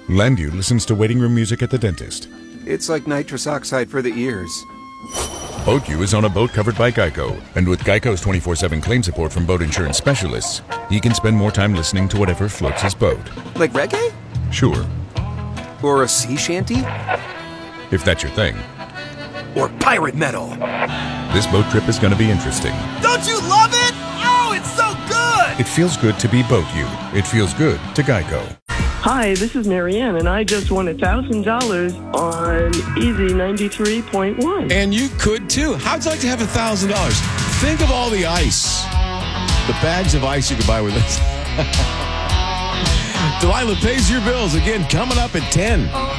Landu listens to waiting room music at the dentist. It's like nitrous oxide for the ears. BoatU is on a boat covered by Geico, and with Geico's 24/7 claim support from boat insurance specialists, he can spend more time listening to whatever floats his boat. Like reggae? Sure, Or a sea shanty? if that's your thing. Or pirate metal? This boat trip is going to be interesting. Don't you love it? Oh, it's so good! It feels good to be BoatU. It feels good to Geico. Hi, this is Marianne, and I just won $1,000 on Easy 93.1. And you could too. How'd you like to have $1,000? Think of all the ice. The bags of ice you could buy with this. Delilah pays your bills again, coming up at 10.